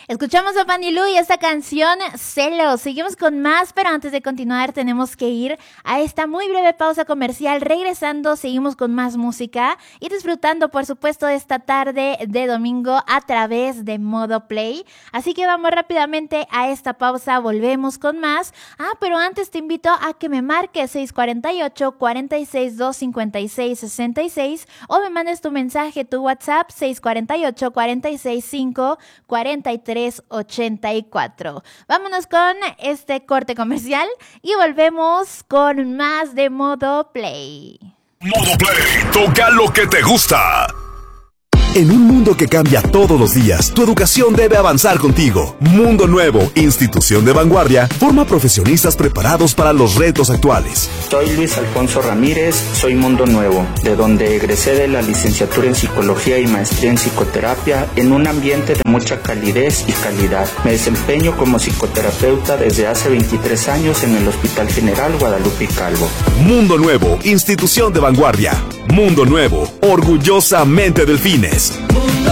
Escuchamos a Fanny Lu y esta canción Celos. Seguimos con más, pero antes de continuar tenemos que ir a esta muy breve pausa comercial. Regresando, seguimos con más música y disfrutando, por supuesto, de esta tarde de domingo a través de Modo Play. Así que vamos rápidamente a esta pausa, volvemos con más. Pero antes te invito a que me marques 648-462-5666 o me mandes tu mensaje, tu WhatsApp 648-465-4384. Vámonos con este corte comercial y volvemos con más de Modo Play. Modo Play, toca lo que te gusta. En un mundo que cambia todos los días, tu educación debe avanzar contigo. Mundo Nuevo, institución de vanguardia, forma profesionistas preparados para los retos actuales. Soy Luis Alfonso Ramírez, soy Mundo Nuevo, de donde egresé de la licenciatura en Psicología y maestría en Psicoterapia en un ambiente de mucha calidez y calidad. Me desempeño como psicoterapeuta desde hace 23 años en el Hospital General Guadalupe Calvo. Mundo Nuevo, institución de vanguardia. Mundo Nuevo, orgullosamente Delfines.